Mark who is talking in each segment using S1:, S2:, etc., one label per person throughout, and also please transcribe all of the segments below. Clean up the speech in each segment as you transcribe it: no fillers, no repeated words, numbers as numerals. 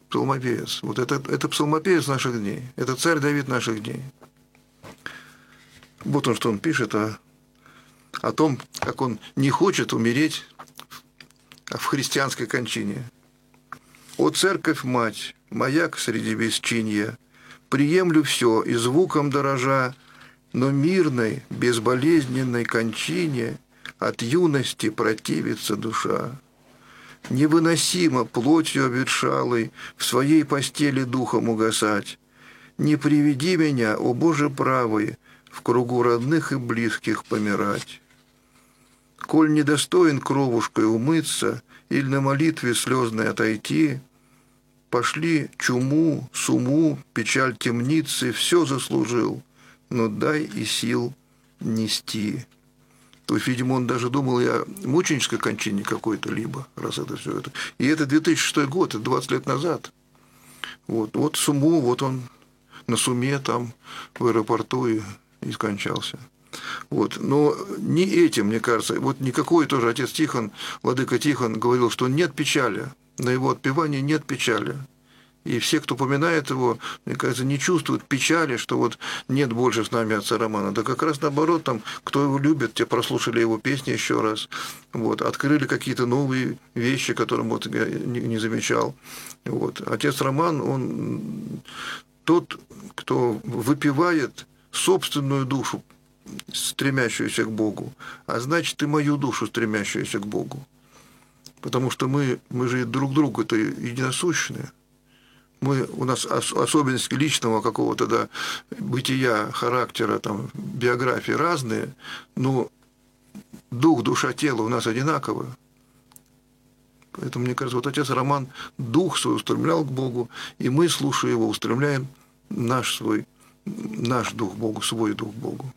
S1: псалмопевец. Вот это псалмопевец наших дней. Это царь Давид наших дней. Вот он, что он пишет о том, как он не хочет умереть в христианской кончине. «О, церковь-мать, маяк среди бесчинья, приемлю все и звуком дорожа, но мирной, безболезненной кончине от юности противится душа. Невыносимо плотью обветшалой в своей постели духом угасать. Не приведи меня, о Боже правый, в кругу родных и близких помирать. Коль недостоин кровушкой умыться или на молитве слезной отойти, пошли чуму, суму, печаль темницы, все заслужил, но дай и сил нести». То есть, видимо, он даже думал и о мученической кончине какой-то либо, раз это все это. И это 2006 год, это 20 лет назад. Вот суму, вот он на суме там в аэропорту и скончался. Вот. Но не этим, мне кажется, вот никакой тоже отец Тихон, владыка Тихон говорил, что нет печали, на его отпевании нет печали. И все, кто поминает его, мне кажется, не чувствуют печали, что вот нет больше с нами отца Романа. Да как раз наоборот, там, кто его любит, те прослушали его песни еще раз, вот, открыли какие-то новые вещи, которые вот я не замечал. Вот. Отец Роман, он тот, кто выпивает собственную душу, стремящуюся к Богу, а значит и мою душу, стремящуюся к Богу. Потому что мы же друг другу-то единосущные. У нас особенности личного какого-то бытия, характера, там, биографии разные, но дух, душа, тело у нас одинаковые. Поэтому, мне кажется, вот отец Роман дух свой устремлял к Богу, и мы, слушая его, устремляем наш дух к Богу, свой дух к Богу.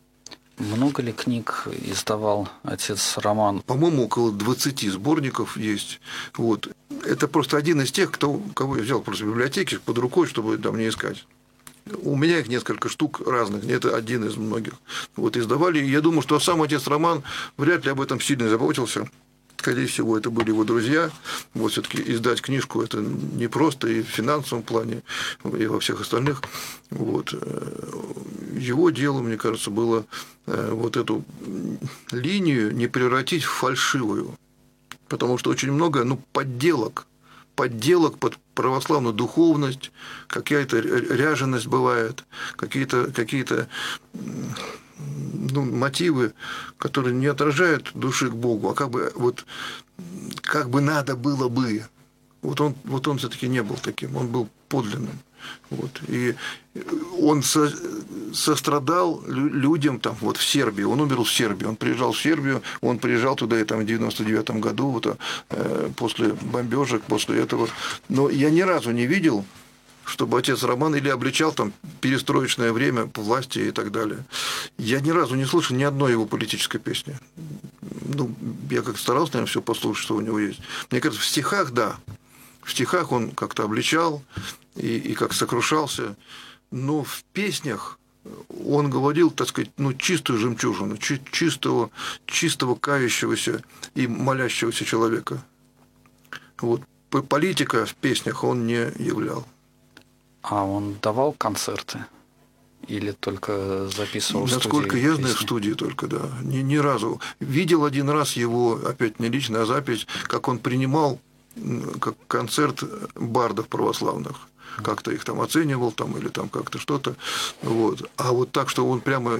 S2: Много ли книг издавал отец Роман?
S1: По-моему, около 20 сборников есть. Вот. Это просто один из тех, кого я взял просто в библиотеке под рукой, чтобы там не искать. У меня их несколько штук разных, это один из многих. Вот издавали. Я думаю, что сам отец Роман вряд ли об этом сильно заботился. Скорее всего, это были его друзья. Вот все-таки издать книжку это непросто и в финансовом плане, и во всех остальных. Вот. Его дело, мне кажется, было вот эту линию не превратить в фальшивую. Потому что очень много подделок под православную духовность, какая-то ряженость бывает, какие-то мотивы, которые не отражают души к Богу, а как бы надо было бы. Вот он все-таки не был таким, он был подлинным. Вот. И он сострадал людям там, вот в Сербии, он умер в Сербии, он приезжал в Сербию, он приезжал туда и там в 99 году, вот, после бомбежек, после этого. Но я ни разу не видел, чтобы отец Роман или обличал там перестроечное время по власти и так далее. Я ни разу не слышал ни одной его политической песни. Я как старался, наверное, все послушать, что у него есть. Мне кажется, в стихах, да. В стихах он как-то обличал и как сокрушался, но в песнях он говорил, так сказать, чистую жемчужину, чистого кающегося и молящегося человека. Вот. Политика в песнях он не являл.
S2: А он давал концерты? Или только записывал в студии?
S1: Насколько я знаю, в студии только, да. Ни разу. Видел один раз его, опять не лично, а запись, как он принимал как концерт бардов православных. Как-то их там оценивал там, или там как-то что-то. Вот. А вот так, что он прямо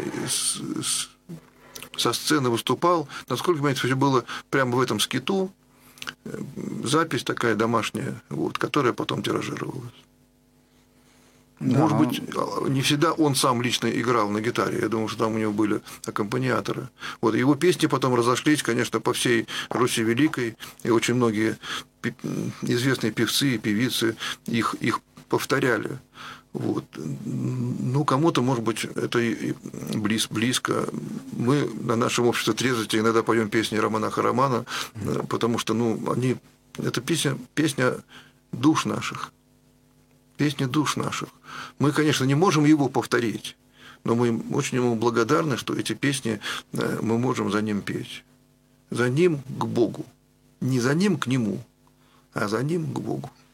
S1: со сцены выступал, насколько, понимаете, все было прямо в этом скиту, запись такая домашняя, вот, которая потом тиражировалась. Да. Может быть, не всегда он сам лично играл на гитаре. Я думаю, что там у него были аккомпаниаторы. Вот. Его песни потом разошлись, конечно, по всей Руси Великой, и очень многие известные певцы и певицы их повторяли. Вот. Кому-то, может быть, это и близко. Мы на нашем обществе трезвости иногда поем песни Романаха Романа, потому что это песня душ наших. Песни душ наших. Мы, конечно, не можем его повторить, но мы очень ему благодарны, что эти песни мы можем за ним петь. За ним к Богу. Не за ним к нему, а за ним к Богу.